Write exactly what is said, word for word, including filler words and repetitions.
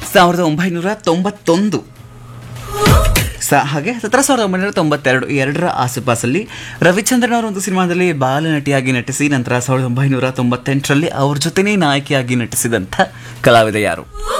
ಸಾವಿರದ ಒಂಬೈನೂರ ತೊಂಬತ್ತೊಂದು ಸ ಹಾಗೆ ಸತ್ರ ಸಾವಿರದ ಒಂಬೈನೂರ ತೊಂಬತ್ತೆರಡು ಎರಡರ ಆಸುಪಾಸಲ್ಲಿ ರವಿಚಂದ್ರನ್ ಅವರ ಒಂದು ಸಿನಿಮಾದಲ್ಲಿ ಬಾಲನಟಿಯಾಗಿ ನಟಿಸಿ ನಂತರ ಸಾವಿರದ ಒಂಬೈನೂರ ತೊಂಬತ್ತೆಂಟರಲ್ಲಿ ಅವ್ರ ಜೊತೆನೇ ನಾಯಕಿಯಾಗಿ ನಟಿಸಿದಂಥ ಕಲಾವಿದೆ ಯಾರು?